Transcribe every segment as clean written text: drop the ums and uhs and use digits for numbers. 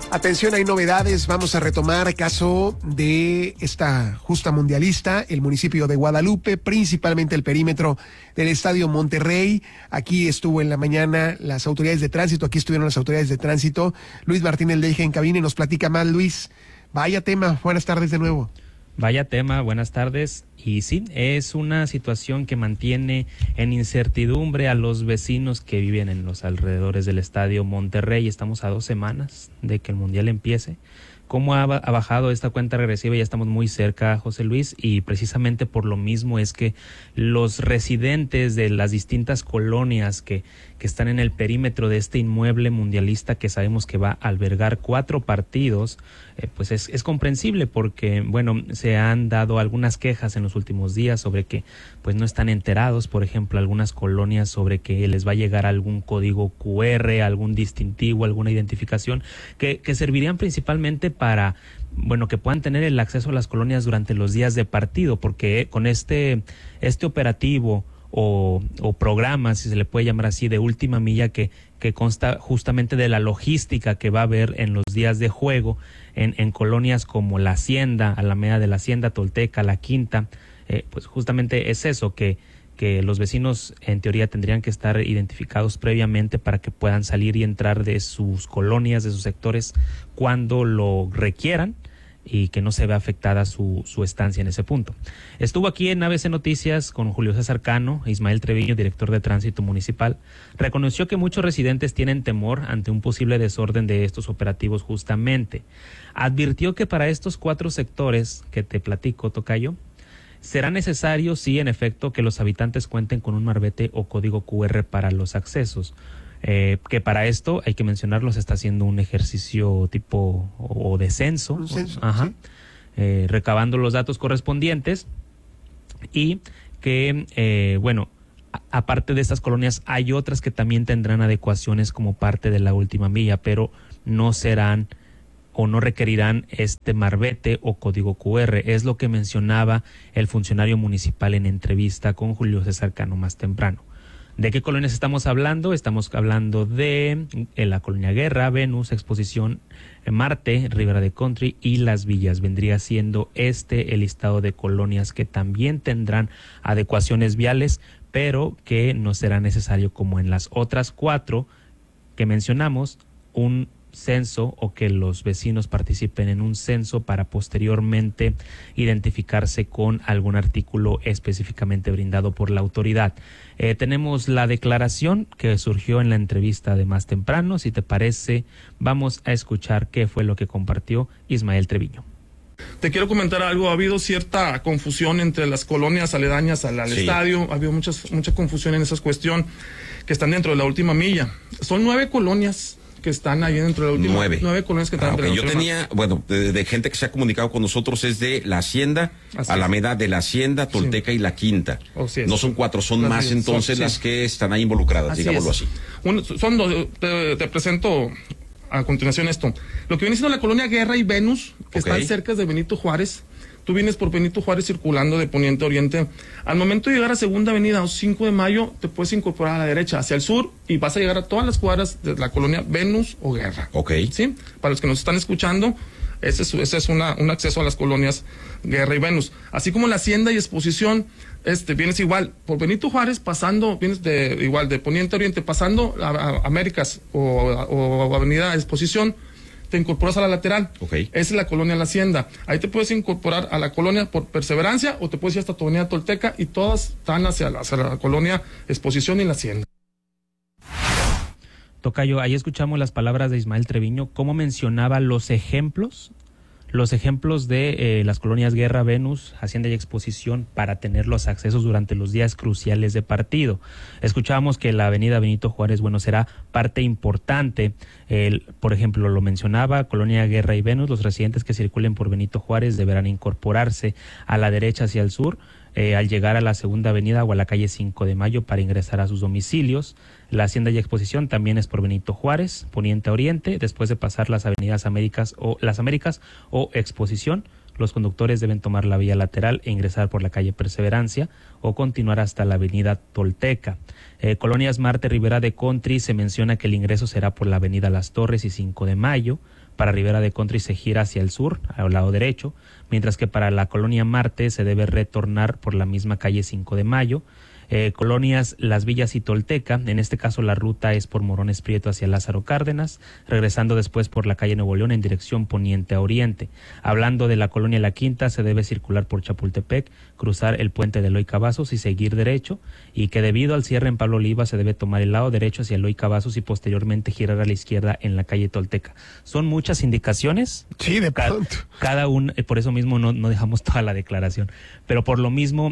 Atención, hay novedades. Vamos a retomar caso de esta justa mundialista, el municipio de Guadalupe, principalmente el perímetro del Estadio Monterrey. Aquí estuvo en la mañana las autoridades de tránsito, aquí estuvieron las autoridades de tránsito. Luis Martínez Leija en cabina y nos platica más. Luis, vaya tema. Buenas tardes de nuevo. Vaya tema, buenas tardes. Y sí, es una situación que mantiene en incertidumbre a los vecinos que viven en los alrededores del Estadio Monterrey. Estamos a 2 semanas de que el Mundial empiece. ¿Cómo ha bajado esta cuenta regresiva? Ya estamos muy cerca, José Luis, y precisamente por lo mismo es que los residentes de las distintas colonias que están en el perímetro de este inmueble mundialista, que sabemos que va a albergar 4 partidos, pues es comprensible porque, bueno, se han dado algunas quejas en los últimos días sobre que pues no están enterados, por ejemplo, algunas colonias sobre que les va a llegar algún código QR, algún distintivo, alguna identificación, que servirían principalmente para, bueno, que puedan tener el acceso a las colonias durante los días de partido, porque con este operativo o programa, si se le puede llamar así, de última milla que consta justamente de la logística que va a haber en los días de juego en colonias como La Hacienda, Alameda de la Hacienda, Tolteca, La Quinta, pues justamente es eso, que los vecinos en teoría tendrían que estar identificados previamente para que puedan salir y entrar de sus colonias, de sus sectores cuando lo requieran, y que no se vea afectada su estancia en ese punto. Estuvo aquí en ABC Noticias con Julio César Cano, Ismael Treviño, director de Tránsito Municipal. Reconoció que muchos residentes tienen temor ante un posible desorden de estos operativos justamente. Advirtió que para estos 4 sectores que te platico, tocayo, será necesario, sí, en efecto, que los habitantes cuenten con un marbete o código QR para los accesos. Que para esto, hay que mencionarlo, se está haciendo un ejercicio tipo o de censo, un censo, ajá, sí. Recabando los datos correspondientes, y que, bueno, aparte de estas colonias, hay otras que también tendrán adecuaciones como parte de la última milla, pero no serán o no requerirán este marbete o código QR. Es lo que mencionaba el funcionario municipal en entrevista con Julio César Cano más temprano. ¿De qué colonias estamos hablando? Estamos hablando de la Colonia Guerra, Venus, Exposición, Marte, Ribera de Country y Las Villas. Vendría siendo el listado de colonias que también tendrán adecuaciones viales, pero que no será necesario, como en las otras 4 que mencionamos, un censo o que los vecinos participen en un censo para posteriormente identificarse con algún artículo específicamente brindado por la autoridad. Tenemos la declaración que surgió en la entrevista de más temprano. Si te parece, vamos a escuchar qué fue lo que compartió Ismael Treviño. Te quiero comentar algo. Ha habido cierta confusión entre las colonias aledañas al estadio. Ha habido mucha confusión en esa cuestión, que están dentro de la última milla. Son 9 colonias que están ahí dentro de la última. 9 colonias que están dentro de la última. Yo tenía, bueno, de gente que se ha comunicado con nosotros, es de La Hacienda, Alameda de la Hacienda, Tolteca y La Quinta. No son 4, son más entonces las que están ahí involucradas, digámoslo así. Son 2, te presento a continuación esto. Lo que viene siendo la colonia Guerra y Venus, que están cerca de Benito Juárez. Tú vienes por Benito Juárez circulando de poniente a oriente. Al momento de llegar a Segunda Avenida o 5 de Mayo, te puedes incorporar a la derecha, hacia el sur, y vas a llegar a todas las cuadras de la colonia Venus o Guerra. ¿Sí? Para los que nos están escuchando, ese es un acceso a las colonias Guerra y Venus. Así como la Hacienda y Exposición, vienes igual por Benito Juárez, vienes de poniente a oriente, pasando a Américas o Avenida Exposición, te incorporas a la lateral. Esa es la colonia La Hacienda. Ahí te puedes incorporar a la colonia por Perseverancia, o te puedes ir hasta tu avenida Tolteca, y todas están hacia la colonia Exposición y La Hacienda. Tocayo, ahí escuchamos las palabras de Ismael Treviño, cómo mencionaba los ejemplos de las colonias Guerra, Venus, Hacienda y Exposición para tener los accesos durante los días cruciales de partido. Escuchábamos que la avenida Benito Juárez, bueno, será parte importante. Por ejemplo, lo mencionaba, colonia Guerra y Venus, los residentes que circulen por Benito Juárez deberán incorporarse a la derecha hacia el sur, al llegar a la Segunda Avenida o a la calle 5 de Mayo para ingresar a sus domicilios. La Hacienda y Exposición también es por Benito Juárez, poniente a oriente, después de pasar las avenidas Las Américas o Exposición. los conductores deben tomar la vía lateral e ingresar por la calle Perseverancia o continuar hasta la avenida Tolteca. Colonias Marte, Ribera de Country, se menciona que el ingreso será por la avenida Las Torres y 5 de Mayo. Para Ribera de Country se gira hacia el sur, al lado derecho, mientras que para la Colonia Marte se debe retornar por la misma calle 5 de Mayo. Colonias Las Villas y Tolteca, en este caso la ruta es por Morones Prieto hacia Lázaro Cárdenas, regresando después por la calle Nuevo León en dirección poniente a oriente. Hablando de la Colonia La Quinta, se debe circular por Chapultepec, cruzar el puente de Eloy Cavazos y seguir derecho, y que debido al cierre en Pablo Oliva se debe tomar el lado derecho hacia Eloy Cavazos y posteriormente girar a la izquierda en la calle Tolteca. Son muchas indicaciones. Sí, de pronto. Cada uno, por eso mismo no dejamos toda la declaración, pero por lo mismo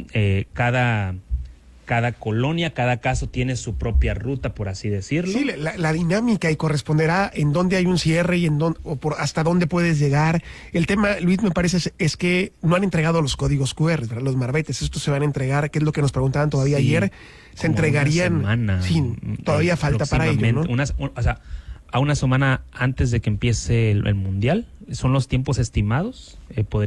cada colonia, cada caso tiene su propia ruta, por así decirlo. Sí, la dinámica y corresponderá en dónde hay un cierre y hasta dónde puedes llegar. El tema, Luis, me parece es que no han entregado los códigos QR, ¿verdad? Los marbetes. Estos se van a entregar, que es lo que nos preguntaban todavía ayer. Se entregarían. Una semana, sí, todavía falta para ello, ¿no? A una semana antes de que empiece el Mundial, son los tiempos estimados.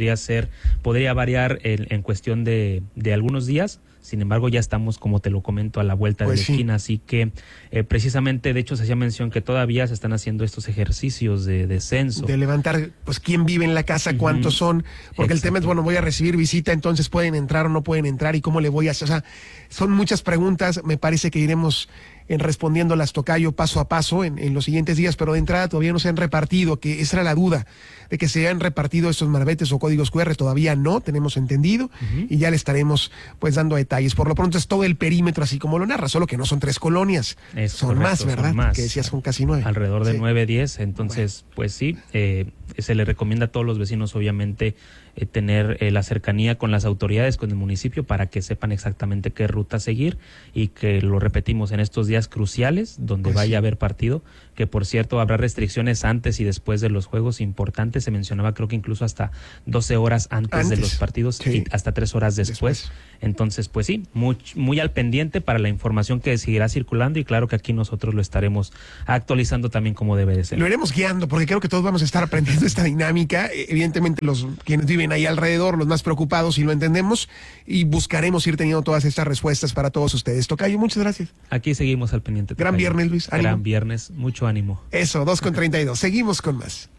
Podría variar en cuestión de algunos días. Sin embargo, ya estamos, como te lo comento, a la vuelta de la esquina, así que precisamente, de hecho, se hacía mención que todavía se están haciendo estos ejercicios de censo. De levantar, pues, quién vive en la casa, cuántos son, porque el tema es, bueno, voy a recibir visita, entonces pueden entrar o no pueden entrar, y cómo le voy a hacer. O sea, son muchas preguntas, me parece que iremos respondiéndolas, tocayo, paso a paso en los siguientes días, pero de entrada todavía no se han repartido, que esa era la duda, de que se han repartido estos marbetes o códigos QR, todavía no, tenemos entendido, y ya le estaremos pues dando detalles. Por lo pronto es todo el perímetro así como lo narra, solo que no son 3 colonias, son correcto, más, ¿verdad? Son más. Que decías son casi 9. Alrededor de 9, 10, entonces pues sí, se le recomienda a todos los vecinos obviamente tener la cercanía con las autoridades, con el municipio, para que sepan exactamente qué ruta seguir, y que lo repetimos en estos días cruciales donde vaya a haber partido, que por cierto habrá restricciones antes y después de los juegos importantes. Se mencionaba, creo que incluso hasta 12 horas antes de los partidos y hasta 3 horas después. Entonces pues sí, muy al pendiente para la información que seguirá circulando, y claro que aquí nosotros lo estaremos actualizando también como debe de ser. Lo iremos guiando, porque creo que todos vamos a estar aprendiendo esta dinámica, evidentemente quienes viven ahí alrededor, los más preocupados, y lo entendemos, y buscaremos ir teniendo todas estas respuestas para todos ustedes. Tocayo, muchas gracias. Aquí seguimos al pendiente. Gran viernes, Luis. Ánimo. Gran viernes, mucho ánimo. Eso, 2:32. Seguimos con más.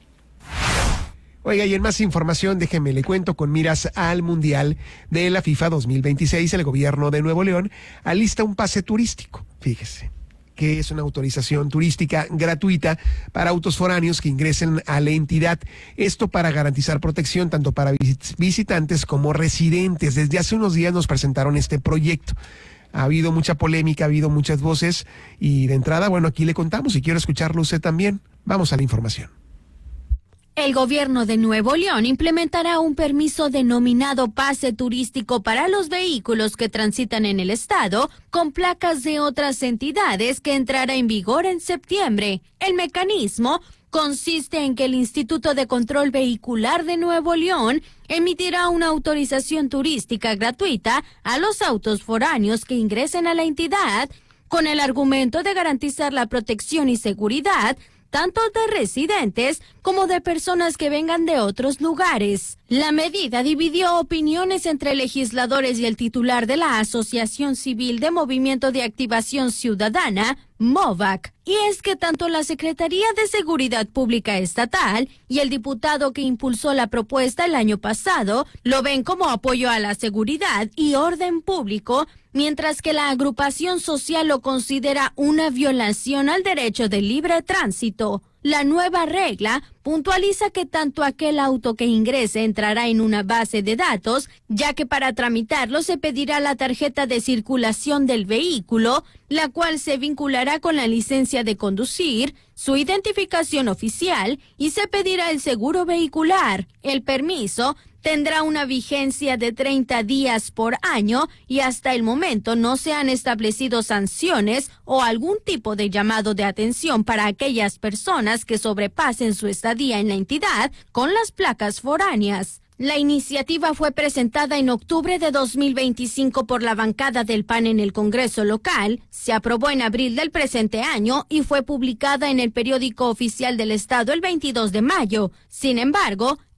Oiga, y en más información, déjeme le cuento, con miras al Mundial de la FIFA 2026, el gobierno de Nuevo León alista un pase turístico. Fíjese, que es una autorización turística gratuita para autos foráneos que ingresen a la entidad. Esto para garantizar protección tanto para visitantes como residentes. Desde hace unos días nos presentaron este proyecto. Ha habido mucha polémica, ha habido muchas voces, y de entrada, bueno, aquí le contamos, y quiero escucharlo usted también. Vamos a la información. El gobierno de Nuevo León implementará un permiso denominado pase turístico para los vehículos que transitan en el estado con placas de otras entidades, que entrará en vigor en septiembre. El mecanismo consiste en que el Instituto de Control Vehicular de Nuevo León emitirá una autorización turística gratuita a los autos foráneos que ingresen a la entidad, con el argumento de garantizar la protección y seguridad tanto de residentes como de personas que vengan de otros lugares. La medida dividió opiniones entre legisladores y el titular de la Asociación Civil de Movimiento de Activación Ciudadana, MOVAC, y es que tanto la Secretaría de Seguridad Pública Estatal y el diputado que impulsó la propuesta el año pasado lo ven como apoyo a la seguridad y orden público, mientras que la agrupación social lo considera una violación al derecho de libre tránsito. La nueva regla puntualiza que tanto aquel auto que ingrese entrará en una base de datos, ya que para tramitarlo se pedirá la tarjeta de circulación del vehículo, la cual se vinculará con la licencia de conducir, su identificación oficial, y se pedirá el seguro vehicular. El permiso tendrá una vigencia de 30 días por año, y hasta el momento no se han establecido sanciones o algún tipo de llamado de atención para aquellas personas que sobrepasen su estadía en la entidad con las placas foráneas. La iniciativa fue presentada en octubre de 2025 por la bancada del PAN en el Congreso local, se aprobó en abril del presente año y fue publicada en el periódico oficial del Estado el 22 de mayo. Sin embargo,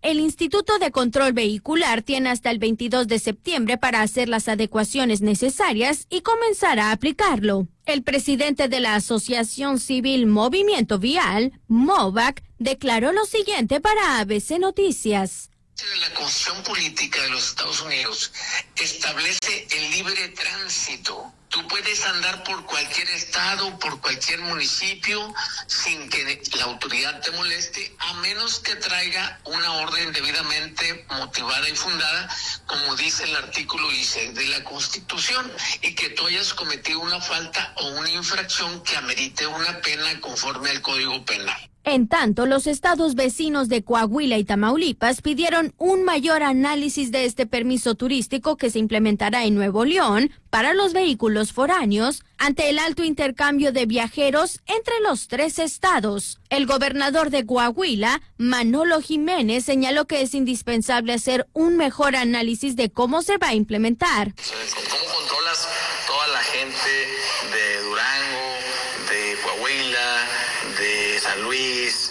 El Instituto de Control Vehicular tiene hasta el 22 de septiembre para hacer las adecuaciones necesarias y comenzar a aplicarlo. El presidente de la Asociación Civil Movimiento Vial, MOVAC, declaró lo siguiente para ABC Noticias. La Constitución Política de los Estados Unidos establece el libre tránsito. Tú puedes andar por cualquier estado, por cualquier municipio, sin que la autoridad te moleste, a menos que traiga una orden debidamente motivada y fundada, como dice el artículo 16 de la Constitución, y que tú hayas cometido una falta o una infracción que amerite una pena conforme al Código Penal. En tanto, los estados vecinos de Coahuila y Tamaulipas pidieron un mayor análisis de este permiso turístico que se implementará en Nuevo León para los vehículos foráneos ante el alto intercambio de viajeros entre los 3 estados. El gobernador de Coahuila, Manolo Jiménez, señaló que es indispensable hacer un mejor análisis de cómo se va a implementar. ¿Cómo controlas toda la gente de Durango, de Coahuila, de San Luis,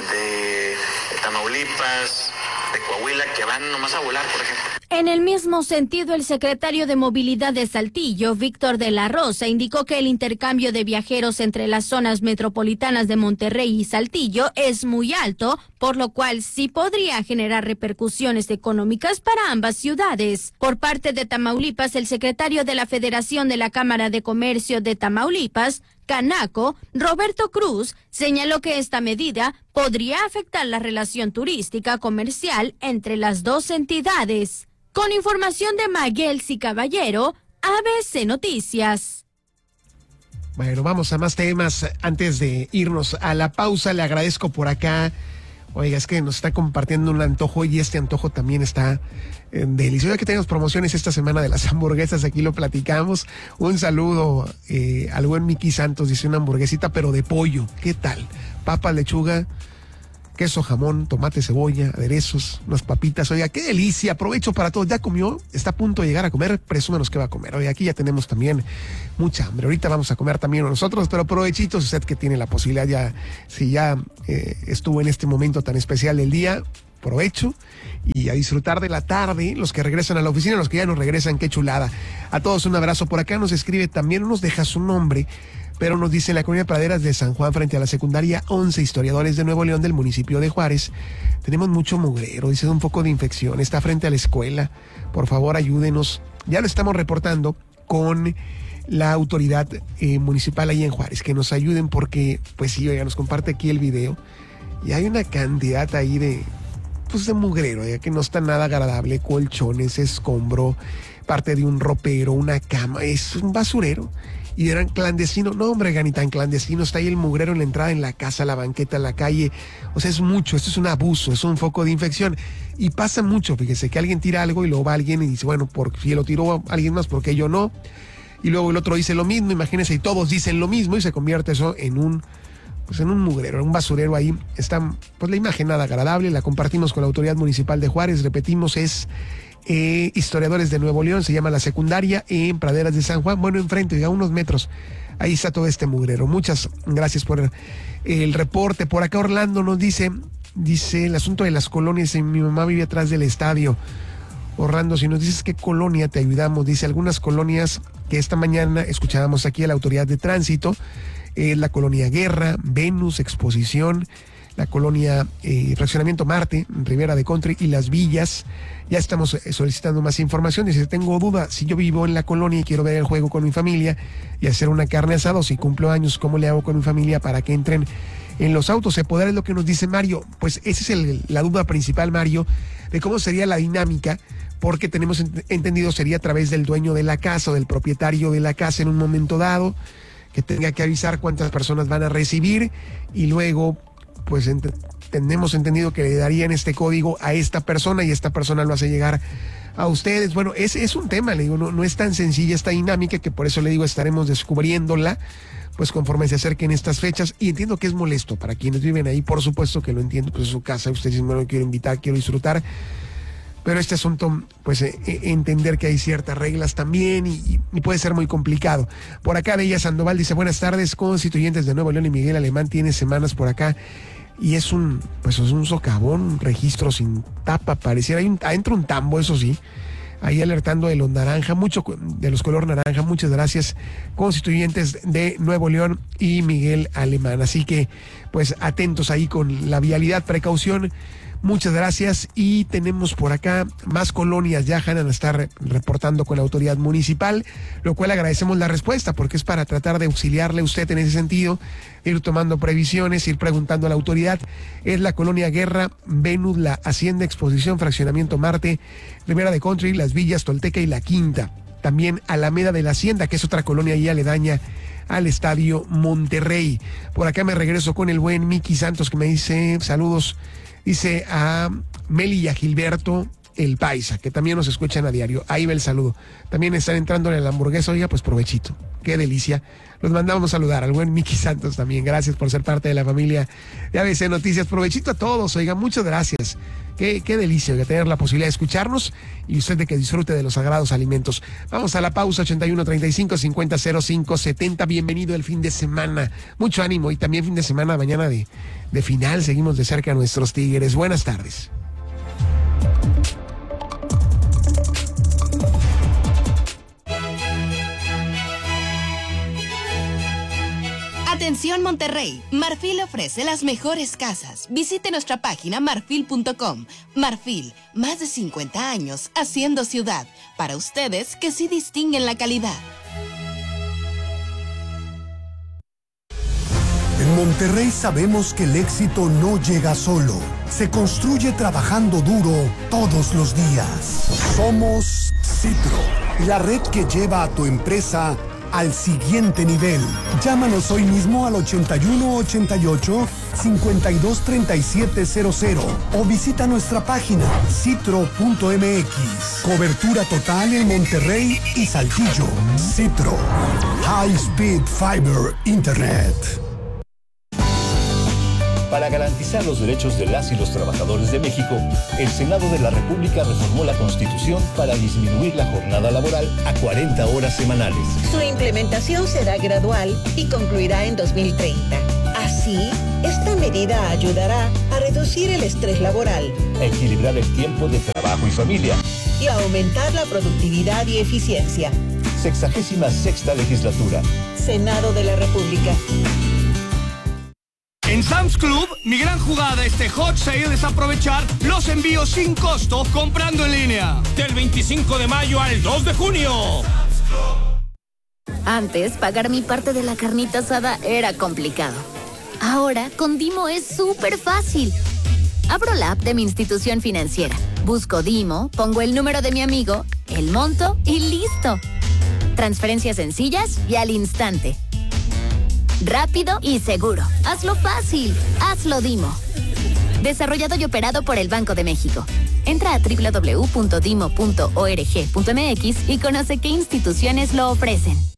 de Tamaulipas, de Coahuila, que van nomás a volar, por ejemplo? En el mismo sentido, el secretario de Movilidad de Saltillo, Víctor de la Rosa, indicó que el intercambio de viajeros entre las zonas metropolitanas de Monterrey y Saltillo es muy alto, por lo cual sí podría generar repercusiones económicas para ambas ciudades. Por parte de Tamaulipas, el secretario de la Federación de la Cámara de Comercio de Tamaulipas, Canaco, Roberto Cruz, señaló que esta medida podría afectar la relación turística comercial entre las dos entidades. Con información de Maguelsi Caballero, ABC Noticias. Bueno, vamos a más temas. Antes de irnos a la pausa, le agradezco por acá. Oiga, es que nos está compartiendo un antojo y este antojo también está delicioso. Ya que tenemos promociones esta semana de las hamburguesas, aquí lo platicamos. Un saludo al buen Miki Santos, dice una hamburguesita pero de pollo. ¿Qué tal? Papa, lechuga, queso, jamón, tomate, cebolla, aderezos, unas papitas. Oiga, qué delicia, aprovecho para todos. ¿Ya comió? ¿Está a punto de llegar a comer? Presúmenos que va a comer. Oiga, aquí ya tenemos también mucha hambre. Ahorita vamos a comer también nosotros, pero aprovechitos usted que tiene la posibilidad ya, si ya estuvo en este momento tan especial del día, provecho y a disfrutar de la tarde. Los que regresan a la oficina, los que ya nos regresan, qué chulada. A todos un abrazo. Por acá nos escribe también, nos deja su nombre, pero nos dice: en la colonia Praderas de San Juan, frente a la secundaria 11, historiadores de Nuevo León del municipio de Juárez, tenemos mucho mugrero, dice, un foco de infección, está frente a la escuela, por favor ayúdenos. Ya lo estamos reportando con la autoridad municipal ahí en Juárez, que nos ayuden porque, pues sí, oiga, nos comparte aquí el video y hay una cantidad ahí de mugrero, ya que no está nada agradable, colchones, escombro, parte de un ropero, una cama, es un basurero. Y eran clandestinos, no hombre, ni tan clandestino, está ahí el mugrero en la entrada, en la casa, la banqueta, en la calle. O sea, es mucho, esto es un abuso, es un foco de infección. Y pasa mucho, fíjese, que alguien tira algo y luego va alguien y dice, bueno, si lo tiró alguien más, ¿por qué yo no? Y luego el otro dice lo mismo, imagínense, y todos dicen lo mismo y se convierte eso en un mugrero, en un basurero ahí. Está, pues la imagen nada agradable, la compartimos con la autoridad municipal de Juárez, repetimos, es historiadores de Nuevo León, se llama la secundaria, en Praderas de San Juan, bueno, enfrente, a unos metros, ahí está todo este mugrero. Muchas gracias por el reporte. Por acá Orlando nos dice el asunto de las colonias, mi mamá vive atrás del estadio. Orlando, si nos dices qué colonia te ayudamos, dice algunas colonias que esta mañana escuchábamos aquí a la autoridad de tránsito, la colonia Guerra, Venus, Exposición, la colonia Fraccionamiento Marte, Rivera de Country y Las Villas. Ya estamos solicitando más información. Dice, tengo duda, si yo vivo en la colonia y quiero ver el juego con mi familia y hacer una carne asada, o si cumplo años, ¿cómo le hago con mi familia para que entren en los autos? ¿Se podrá? Es lo que nos dice Mario. Pues esa es la duda principal, Mario, de cómo sería la dinámica, porque tenemos entendido sería a través del dueño de la casa o del propietario de la casa en un momento dado, que tenga que avisar cuántas personas van a recibir y luego pues tenemos entendido que le darían este código a esta persona y esta persona lo hace llegar a ustedes. Bueno, es un tema, le digo, no es tan sencilla esta dinámica, que por eso le digo, estaremos descubriéndola pues conforme se acerquen estas fechas, y entiendo que es molesto para quienes viven ahí, por supuesto que lo entiendo, pues es su casa, ustedes dicen, bueno, quiero invitar, quiero disfrutar, pero este asunto, pues entender que hay ciertas reglas también y puede ser muy complicado. Por acá Bella Sandoval dice, buenas tardes, constituyentes de Nuevo León y Miguel Alemán, tiene semanas por acá y es un socavón, un registro sin tapa, pareciera, hay adentro un tambo, eso sí, ahí alertando de los naranja, mucho de los color naranja. Muchas gracias, constituyentes de Nuevo León y Miguel Alemán. Así que, pues, atentos ahí con la vialidad, precaución. Muchas gracias. Y tenemos por acá más colonias ya van a estar reportando con la autoridad municipal, lo cual agradecemos la respuesta, porque es para tratar de auxiliarle a usted en ese sentido, ir tomando previsiones, ir preguntando a la autoridad. Es la colonia Guerra, Venus, La Hacienda, Exposición, Fraccionamiento Marte, Ribera de Country, Las Villas, Tolteca y La Quinta. También Alameda de la Hacienda, que es otra colonia ahí aledaña al Estadio Monterrey. Por acá me regreso con el buen Miki Santos, que me dice saludos. Dice a Meli y a Gilberto el Paisa, que también nos escuchan a diario. Ahí va el saludo. También están entrando en la hamburguesa, oiga, pues provechito. Qué delicia. Los mandamos saludar al buen Miki Santos también. Gracias por ser parte de la familia de ABC Noticias. Provechito a todos, oiga, muchas gracias. Qué delicia, oiga, tener la posibilidad de escucharnos y usted de que disfrute de los sagrados alimentos. Vamos a la pausa, 81 35 50 05 70. Bienvenido el fin de semana. Mucho ánimo y también fin de semana, mañana de final. Seguimos de cerca a nuestros Tigres. Buenas tardes. Atención Monterrey, Marfil ofrece las mejores casas. Visite nuestra página marfil.com. Marfil, más de 50 años haciendo ciudad. Para ustedes que sí distinguen la calidad. En Monterrey sabemos que el éxito no llega solo. Se construye trabajando duro todos los días. Somos Citro, la red que lleva a tu empresa al siguiente nivel. Llámanos hoy mismo al 8188-523700 o visita nuestra página citro.mx. Cobertura total en Monterrey y Saltillo. Citro, High Speed Fiber Internet. Para garantizar los derechos de las y los trabajadores de México, el Senado de la República reformó la Constitución para disminuir la jornada laboral a 40 horas semanales. Su implementación será gradual y concluirá en 2030. Así, esta medida ayudará a reducir el estrés laboral, a equilibrar el tiempo de trabajo y familia y a aumentar la productividad y eficiencia. 66ª legislatura. Senado de la República. En Sam's Club, mi gran jugada este hot sale es aprovechar los envíos sin costo comprando en línea. Del 25 de mayo al 2 de junio. Antes, pagar mi parte de la carnita asada era complicado. Ahora, con Dimo es súper fácil. Abro la app de mi institución financiera, busco Dimo, pongo el número de mi amigo, el monto y listo. Transferencias sencillas y al instante. Rápido y seguro. Hazlo fácil. Hazlo Dimo. Desarrollado y operado por el Banco de México. Entra a www.dimo.org.mx y conoce qué instituciones lo ofrecen.